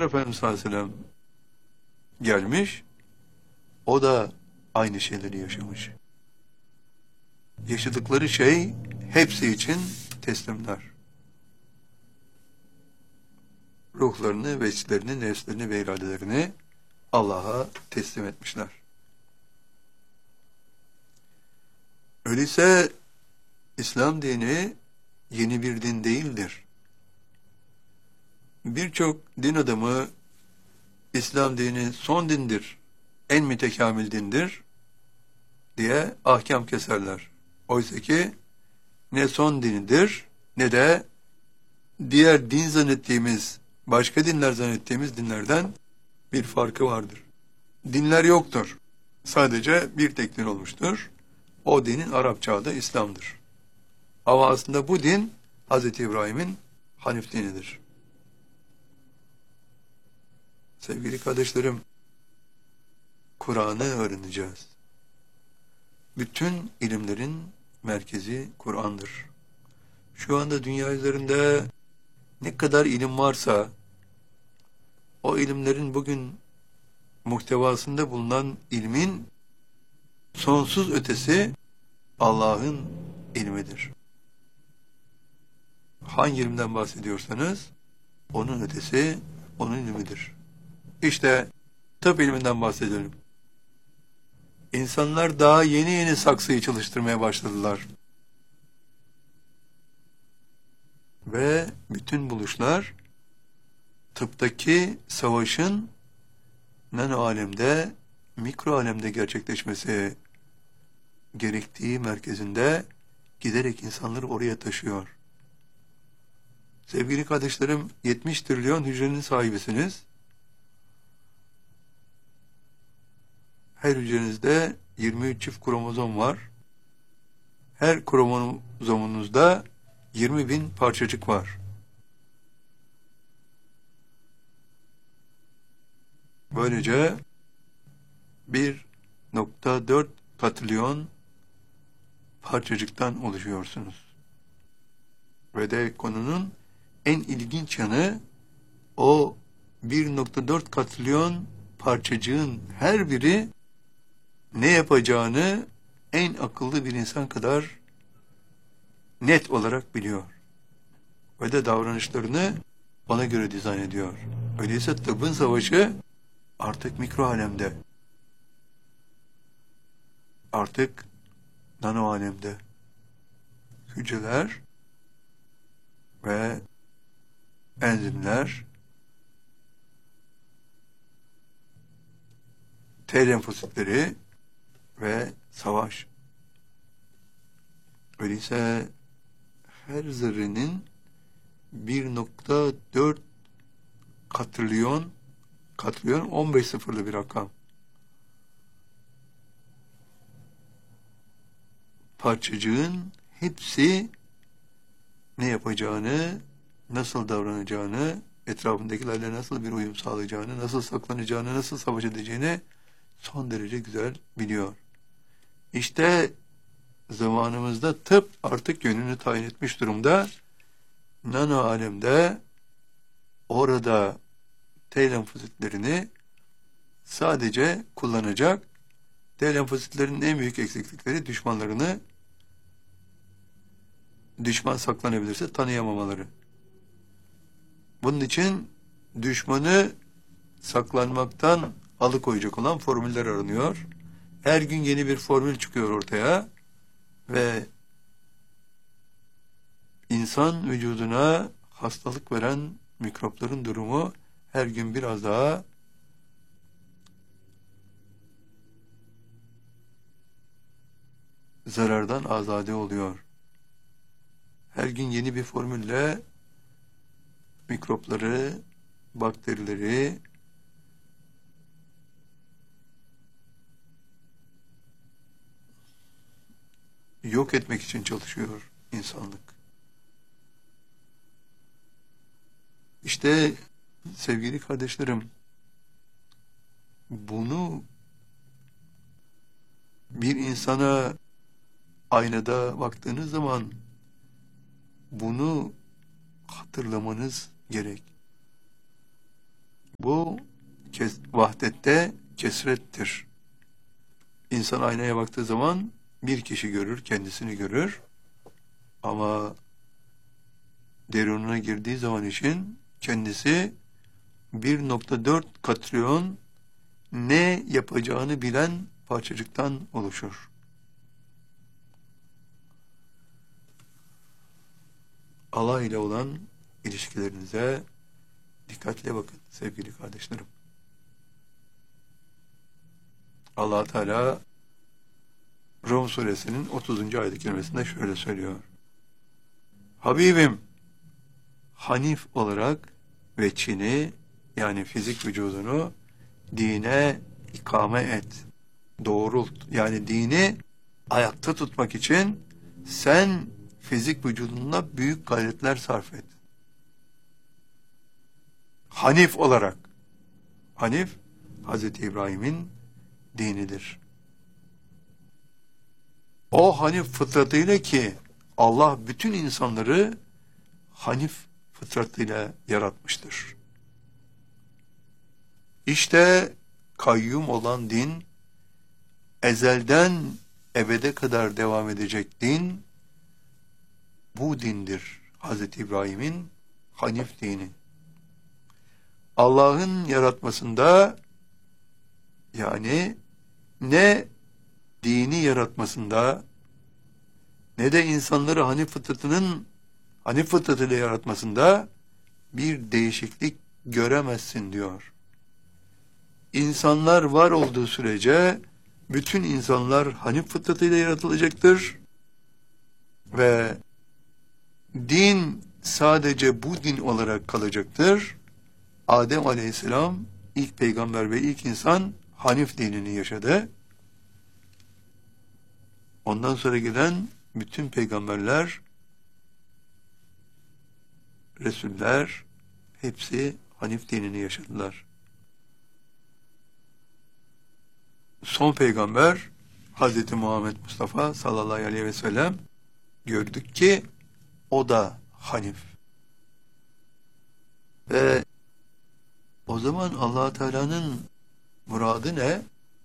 Efendimiz sallallahu aleyhi ve sellem gelmiş, o da aynı şeyleri yaşamış. Yaşadıkları şey hepsi için teslimler. Ruhlarını, vecdlerini, nefslerini ve iradelerini Allah'a teslim etmişler. Öyleyse İslam dini yeni bir din değildir. Birçok din adamı İslam dini son dindir, en mütekamil dindir diye ahkam keserler. Oysa ki ne son dinidir ne de diğer din zannettiğimiz, başka dinler zannettiğimiz dinlerden bir farkı vardır. Dinler yoktur. Sadece bir tek din olmuştur. O dinin Arapça adı İslam'dır. Ama aslında bu din Hz. İbrahim'in Hanif dinidir. Sevgili kardeşlerim, Kur'an'ı öğreneceğiz. Bütün ilimlerin merkezi Kur'an'dır. Şu anda dünya üzerinde ne kadar ilim varsa, o ilimlerin bugün muhtevasında bulunan ilmin sonsuz ötesi Allah'ın ilmidir. Hangi ilimden bahsediyorsanız, onun ötesi onun ilmidir. İşte tıp ilminden bahsedelim. İnsanlar daha yeni yeni saksıyı çalıştırmaya başladılar. Ve bütün buluşlar tıptaki savaşın nano alemde, mikro alemde gerçekleşmesi gerektiği merkezinde giderek insanları oraya taşıyor. Sevgili kardeşlerim, 70 trilyon hücrenin sahibisiniz. Her hücrenizde 23 çift kromozom var. Her kromozomunuzda 20.000 parçacık var. Böylece 1,4 katrilyon parçacıktan oluşuyorsunuz. Ve de konunun en ilginç yanı, o 1,4 katrilyon parçacığın her biri ne yapacağını en akıllı bir insan kadar net olarak biliyor. Ve de davranışlarını ona göre dizayn ediyor. Öyleyse tıbbın savaşı artık mikro alemde. Artık nano alemde. Hücreler ve enzimler, T lenfositleri ve savaş. Öyleyse her zerrenin 1,4 katrilyon 15 sıfırlı bir rakam. Parçacığın hepsi ne yapacağını, nasıl davranacağını, etrafındakilerle nasıl bir uyum sağlayacağını, nasıl saklanacağını, nasıl savaş edeceğini son derece güzel biliyor. İşte zamanımızda tıp artık yönünü tayin etmiş durumda. Nano alemde orada T lenfositlerini sadece kullanacak. T lenfositlerinin en büyük eksiklikleri düşman saklanabilirse tanıyamamaları. Bunun için düşmanı saklanmaktan alıkoyacak olan formüller aranıyor. Her gün yeni bir formül çıkıyor ortaya ve insan vücuduna hastalık veren mikropların durumu her gün biraz daha zarardan azade oluyor. Her gün yeni bir formülle mikropları, bakterileri yok etmek için çalışıyor insanlık. İşte sevgili kardeşlerim, bunu bir insana aynada baktığınız zaman bunu hatırlamanız gerek. Bu vahdette kesrettir. İnsan aynaya baktığı zaman bir kişi görür, kendisini görür. Ama derununa girdiği zaman için kendisi 1,4 katrilyon ne yapacağını bilen parçacıktan oluşur. Allah ile olan ilişkilerinize dikkatle bakın sevgili kardeşlerim. Allah Teala Rum suresinin 30. ayet-i kerimesinde şöyle söylüyor. Habibim, hanif olarak veçhini, yani fizik vücudunu dine ikame et, doğrult. Yani dini ayakta tutmak için sen fizik vücudunla büyük gayretler sarf et. Hanif olarak. Hanif, Hz. İbrahim'in dinidir. O hanif fıtratıyla ki Allah bütün insanları hanif fıtratıyla yaratmıştır. İşte kayyum olan din, ezelden ebede kadar devam edecek din, bu dindir. Hz. İbrahim'in hanif dini. Allah'ın yaratmasında, yani ne dini yaratmasında ne de insanları hanif fıtratıyla yaratmasında bir değişiklik göremezsin diyor. İnsanlar var olduğu sürece bütün insanlar hanif fıtratıyla yaratılacaktır ve din sadece bu din olarak kalacaktır. Adem Aleyhisselam ilk peygamber ve ilk insan hanif dinini yaşadı. Ondan sonra gelen bütün peygamberler, Resuller hepsi hanif dinini yaşadılar. Son peygamber Hz. Muhammed Mustafa sallallahu aleyhi ve sellem, gördük ki o da hanif. Ve o zaman Allah Teala'nın muradı ne?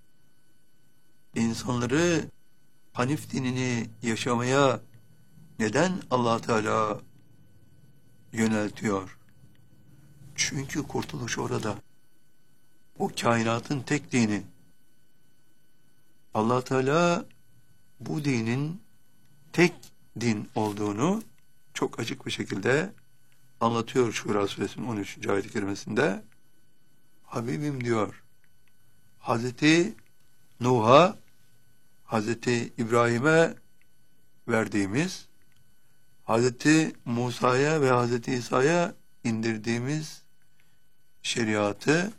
İnsanları hanif dinini yaşamaya neden Allah Teala yöneltiyor? Çünkü kurtuluş orada. O kainatın tek dini. Allah Teala bu dinin tek din olduğunu çok açık bir şekilde anlatıyor Şura suresinin 13. ayet-i kerimesinde. Habibim diyor, Hazreti Nuh'a, Hazreti İbrahim'e verdiğimiz, Hazreti Musa'ya ve Hazreti İsa'ya indirdiğimiz şeriatı,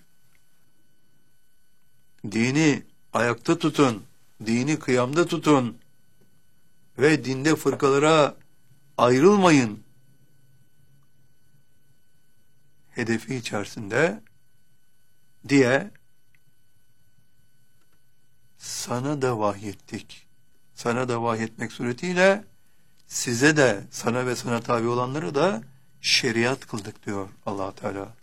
dini ayakta tutun, dini kıyamda tutun ve dinde fırkalara ayrılmayın hedefi içerisinde diye sana da vahyettik. Sana da vahyetmek suretiyle size de, sana ve sana tabi olanları da şeriat kıldık diyor Allah Teala.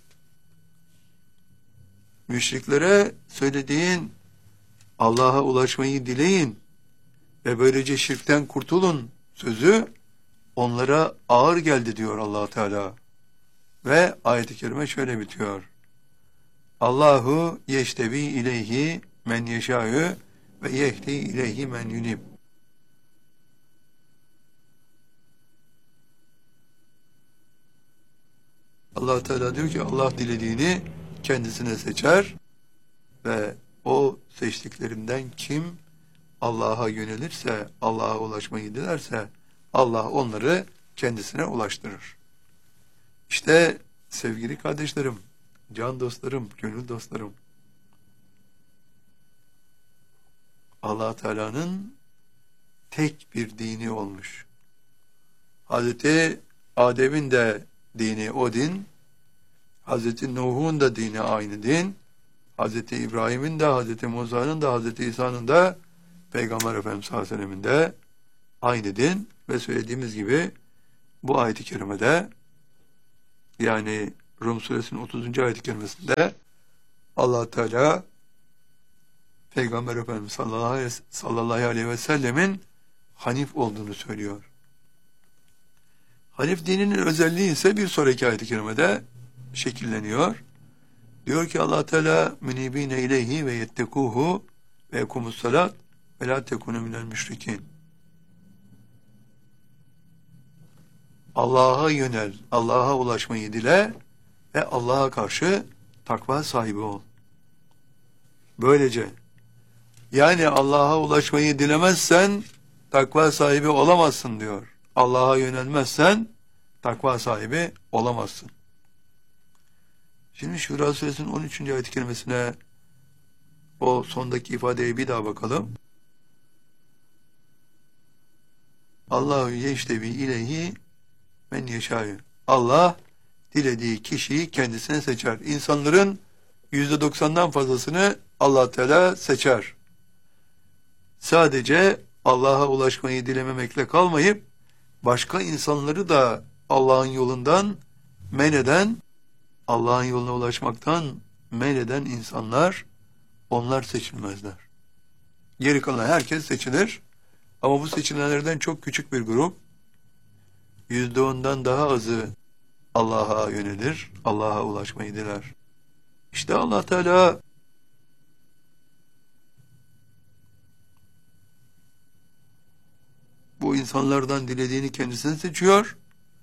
Müşriklere söylediğin Allah'a ulaşmayı dileyin ve böylece şirkten kurtulun sözü onlara ağır geldi diyor Allah Teala. Ve ayet-i kerime şöyle bitiyor. Allahu yeştebi ileyhi men yeşâ'ü ve yehdi ileyhi men yunib. Allah Teala diyor ki Allah dilediğini kendisine seçer ve o seçtiklerinden kim Allah'a yönelirse, Allah'a ulaşmayı dilerse Allah onları kendisine ulaştırır. İşte sevgili kardeşlerim, can dostlarım, gönül dostlarım, Allah Teala'nın tek bir dini olmuş. Hazreti Adem'in de dini o din, Hazreti Nuh'un da dini aynı din, Hazreti İbrahim'in de, Hazreti Musa'nın da, Hazreti İsa'nın da, Peygamber Efendimiz sallallahu aleyhi ve sellem'in de aynı din ve söylediğimiz gibi bu ayet-i kerimede, yani Rum suresinin 30. ayet-i kerimesinde Allah Teala Peygamber Efendimiz sallallahu aleyhi ve sellemin Hanif olduğunu söylüyor. Hanif dininin özelliği ise bir sonraki ayet-i kerimede şekilleniyor. Diyor ki Allah Teala münibine ileyhi ve yettekuhu ve yekumus salat ve la tekunu minel müşrikin. Allah'a yönel, Allah'a ulaşmayı dile ve Allah'a karşı takva sahibi ol. Böylece yani Allah'a ulaşmayı dilemezsen takva sahibi olamazsın diyor. Allah'a yönelmezsen takva sahibi olamazsın. Şimdi Şura suresinin 13. ayet-i kerimesine o sondaki ifadeye bir daha bakalım. Allahu yeştebi ileyhi men yeşâ'yu. Allah dilediği kişiyi kendisine seçer. İnsanların %90'dan fazlasını Allah Teala seçer. Sadece Allah'a ulaşmayı dilememekle kalmayıp başka insanları da Allah'ın yolundan men eden, Allah'ın yoluna ulaşmaktan men eden insanlar, onlar seçilmezler. Geri kalan herkes seçilir. Ama bu seçilenlerden çok küçük bir grup, %10'dan daha azı Allah'a yönelir, Allah'a ulaşmayı diler. İşte Allah Teala bu insanlardan dilediğini kendisine seçiyor.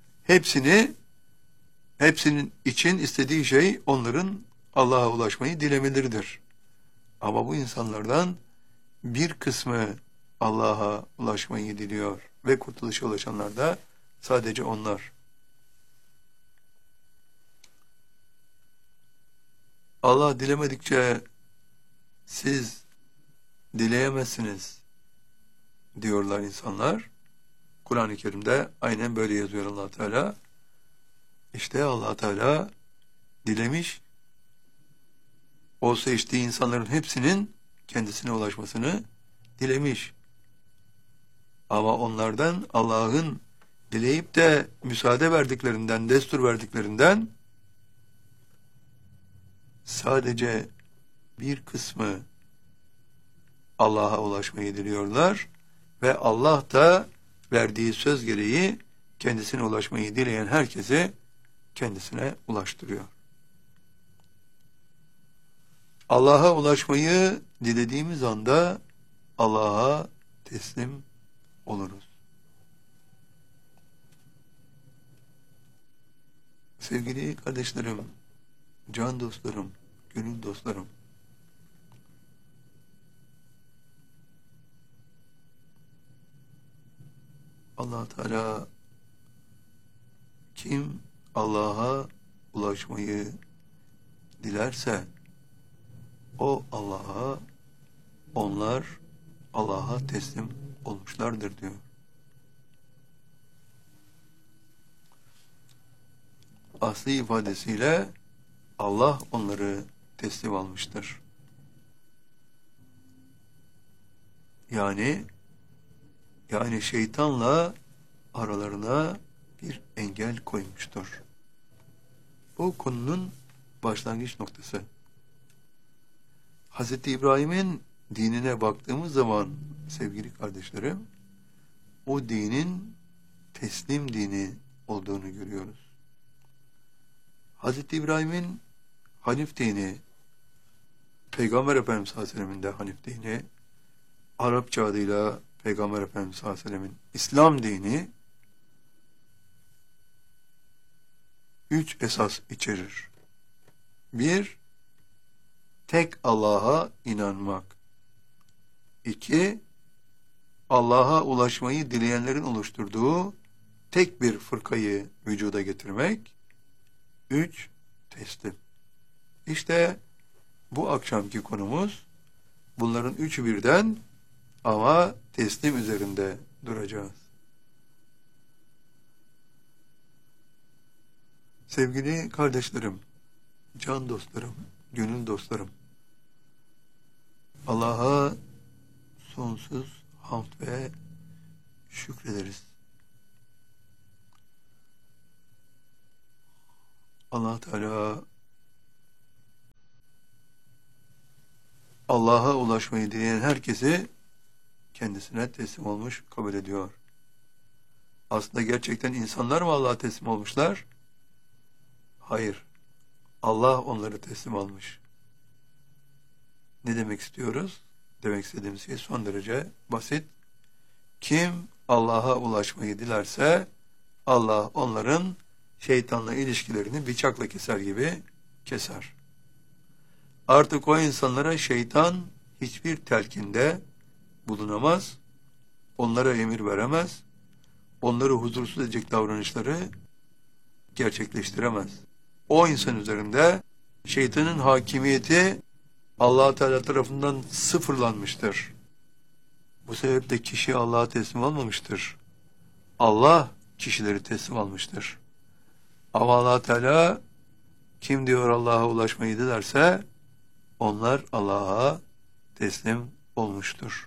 Hepsinin için istediği şey onların Allah'a ulaşmayı dilemeleridir. Ama bu insanlardan bir kısmı Allah'a ulaşmayı diliyor ve kurtuluşa ulaşanlar da sadece onlar. Allah dilemedikçe siz dileyemezsiniz diyorlar insanlar. Kur'an-ı Kerim'de aynen böyle yazıyor Allah Teala. İşte Allah Teala dilemiş, o seçtiği insanların hepsinin kendisine ulaşmasını dilemiş. Ama onlardan Allah'ın dileyip de müsaade verdiklerinden, destur verdiklerinden sadece bir kısmı Allah'a ulaşmayı diliyorlar ve Allah da verdiği söz gereği kendisine ulaşmayı dileyen herkesi kendisine ulaştırıyor. Allah'a ulaşmayı dilediğimiz anda Allah'a teslim oluruz. Sevgili kardeşlerim, can dostlarım, gönül dostlarım, Allah Teala kim Allah'a ulaşmayı dilerse onlar Allah'a teslim olmuşlardır diyor. Asli ifadesiyle Allah onları teslim almıştır. Yani şeytanla aralarına bir engel koymuştur. Bu konunun başlangıç noktası. Hz. İbrahim'in dinine baktığımız zaman sevgili kardeşlerim, o dinin teslim dini olduğunu görüyoruz. Hz. İbrahim'in Hanif dini, Peygamber Efendimiz sallallahu aleyhi ve sellem'in de Hanif dini, Arapça adıyla Peygamber Efendimiz sallallahu aleyhi ve sellem'in İslam dini, 3 esas içerir. 1, tek Allah'a inanmak. 2, Allah'a ulaşmayı dileyenlerin oluşturduğu tek bir fırkayı vücuda getirmek. 3, teslim. İşte bu akşamki konumuz bunların üçü birden ama teslim üzerinde duracağız. Sevgili kardeşlerim, can dostlarım, gönül dostlarım, Allah'a sonsuz hamd ve şükrederiz. Allah Teala Allah'a ulaşmayı dileyen herkesi kendisine teslim olmuş kabul ediyor. Aslında gerçekten insanlar mı Allah'a teslim olmuşlar? Hayır. Allah onları teslim almış. Ne demek istiyoruz? Demek istediğimiz şey son derece basit. Kim Allah'a ulaşmayı dilerse Allah onların şeytanla ilişkilerini bıçakla keser gibi keser. Artık o insanlara şeytan hiçbir telkinde bulunamaz, onlara emir veremez, onları huzursuz edecek davranışları gerçekleştiremez. O insan üzerinde şeytanın hakimiyeti Allah Teala tarafından sıfırlanmıştır. Bu sebeple kişi Allah'a teslim olmamıştır. Allah kişileri teslim almıştır. Ama Allah Teala kim diyor Allah'a ulaşmayı dilerse onlar Allah'a teslim olmuştur.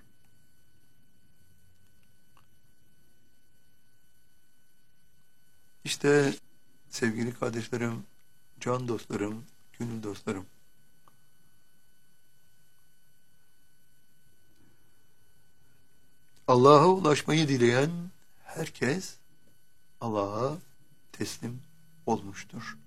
İşte sevgili kardeşlerim, can dostlarım, gönül dostlarım, Allah'a ulaşmayı dileyen herkes Allah'a teslim olmuştur.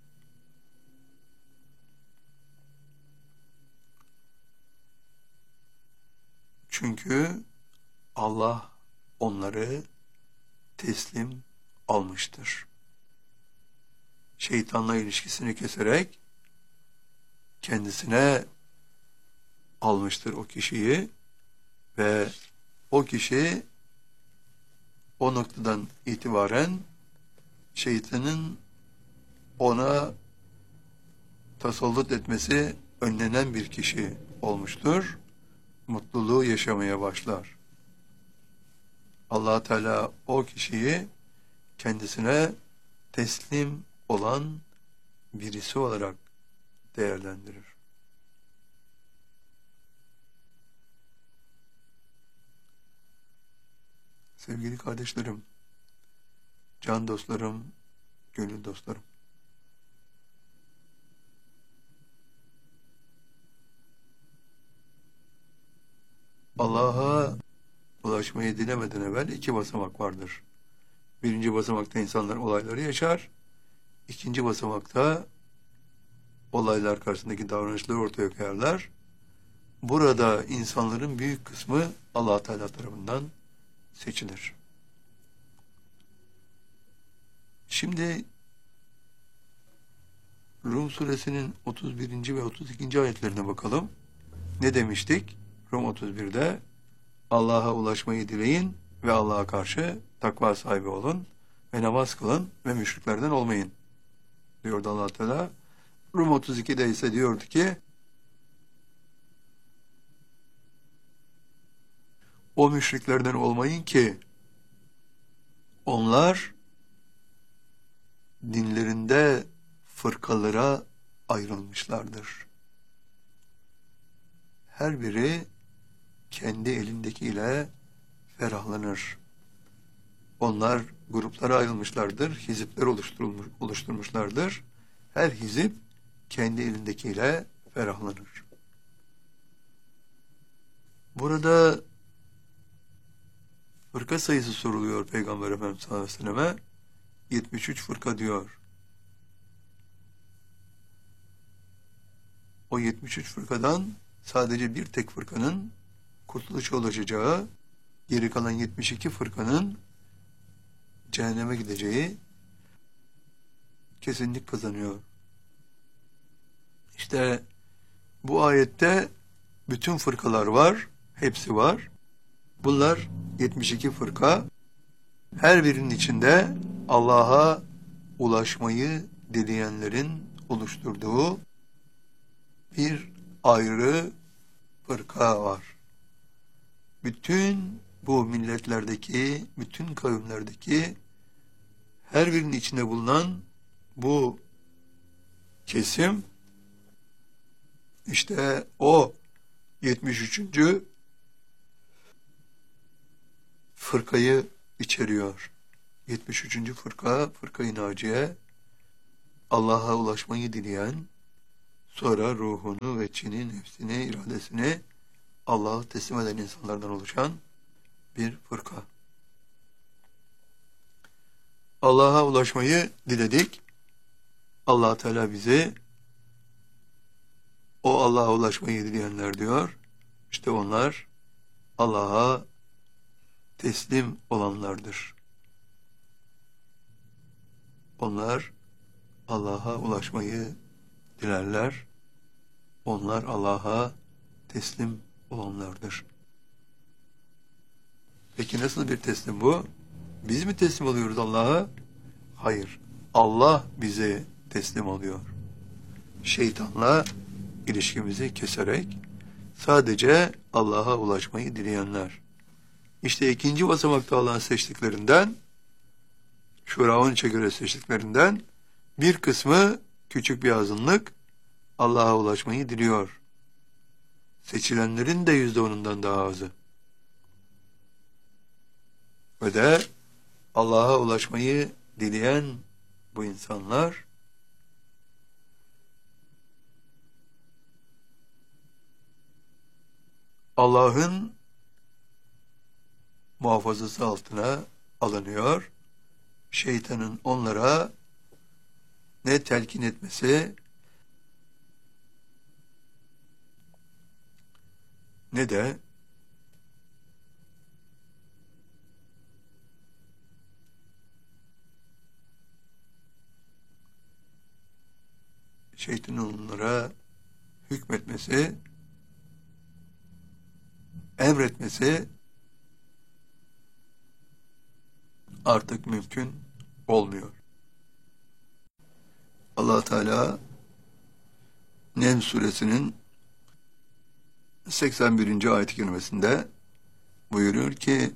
Çünkü Allah onları teslim almıştır. Şeytanla ilişkisini keserek kendisine almıştır o kişiyi ve o kişi o noktadan itibaren şeytanın ona tasallut etmesi önlenen bir kişi olmuştur. Mutluluğu yaşamaya başlar. Allah Teala o kişiyi kendisine teslim olan birisi olarak değerlendirir. Sevgili kardeşlerim, can dostlarım, gönül dostlarım, Allah'a ulaşmayı dilemeden evvel iki basamak vardır. Birinci basamakta insanlar olayları yaşar. İkinci basamakta olaylar karşısındaki davranışları ortaya koyarlar. Burada insanların büyük kısmı Allah Teala tarafından seçilir. Şimdi Rum suresinin 31. ve 32. ayetlerine bakalım. Ne demiştik? Rum 31'de Allah'a ulaşmayı dileyin ve Allah'a karşı takva sahibi olun ve namaz kılın ve müşriklerden olmayın diyordu Allah Teala. Rum 32'de ise diyordu ki o müşriklerden olmayın ki onlar dinlerinde fırkalara ayrılmışlardır. Her biri kendi elindekiyle ferahlanır. Onlar gruplara ayrılmışlardır, hizipler oluşturmuşlardır. Her hizip kendi elindekiyle ferahlanır. Burada fırka sayısı soruluyor Peygamber Efendimiz sallallahu aleyhi ve selleme. 73 fırka diyor. O 73 fırkadan sadece bir tek fırkanın kurtuluşa ulaşacağı, geri kalan 72 fırkanın cehenneme gideceği kesinlik kazanıyor. İşte bu ayette bütün fırkalar var, hepsi var. Bunlar 72 fırka. Her birinin içinde Allah'a ulaşmayı dileyenlerin oluşturduğu bir ayrı fırka var. Bütün bu milletlerdeki, bütün kavimlerdeki her birinin içinde bulunan bu kesim işte o 73. fırkayı içeriyor. 73. fırka, Fırka-i Naciye Allah'a ulaşmayı dileyen, sonra ruhunu ve çini, nefsini, iradesini Allah'a teslim eden insanlardan oluşan bir fırka. Allah'a ulaşmayı diledik. Allah Teala bizi o Allah'a ulaşmayı dileyenler diyor. İşte onlar Allah'a teslim olanlardır. Onlar Allah'a ulaşmayı dilerler. Onlar Allah'a teslim olanlardır. Peki nasıl bir teslim bu? Biz mi teslim oluyoruz Allah'a? Hayır. Allah bize teslim oluyor. Şeytanla ilişkimizi keserek sadece Allah'a ulaşmayı dileyenler. İşte ikinci basamakta Allah'ın seçtiklerinden, Şura 13'e göre seçtiklerinden bir kısmı küçük bir azınlık Allah'a ulaşmayı diliyor. Seçilenlerin de %10'undan daha azı. Ve de Allah'a ulaşmayı dileyen bu insanlar Allah'ın muhafazası altına alınıyor. Şeytanın onlara ne telkin etmesi ne de şeytanın onlara hükmetmesi, emretmesi artık mümkün olmuyor. Allah Teala Nem suresinin 81. ayet-i kerimesinde buyuruyor ki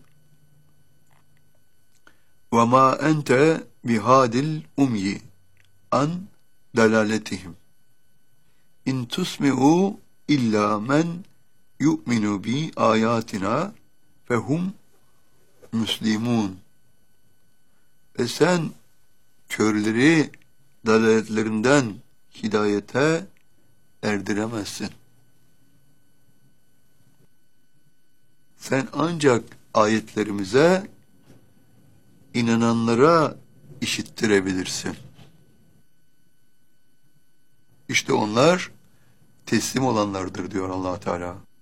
وَمَا أَنْتَ بِهَادِ الْاُمْيِ an dalaletihim in tusmi'u illa men yu'minu bi ayatina fehum müslimun. Ve sen körleri dalaletlerinden hidayete erdiremezsin. Sen ancak ayetlerimize inananlara işittirebilirsin. İşte onlar teslim olanlardır diyor Allah Teala.